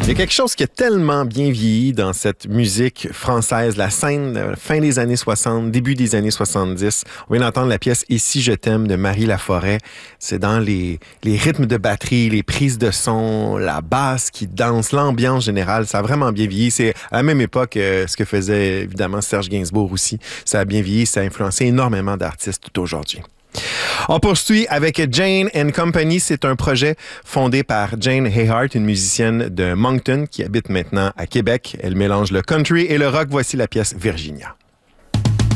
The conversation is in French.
Il y a quelque chose qui a tellement bien vieilli dans cette musique française, la scène fin des années 60, début des années 70. On vient d'entendre la pièce « Et si je t'aime » de Marie Laforêt. C'est dans les rythmes de batterie, les prises de son, la basse qui danse, l'ambiance générale. Ça a vraiment bien vieilli. C'est à la même époque ce que faisait évidemment Serge Gainsbourg aussi. Ça a bien vieilli, ça a influencé énormément d'artistes tout aujourd'hui. On poursuit avec Jane & Company. C'est un projet fondé par Jane Hayhart, une musicienne de Moncton qui habite maintenant à Québec. Elle mélange le country et le rock. Voici la pièce Virginia.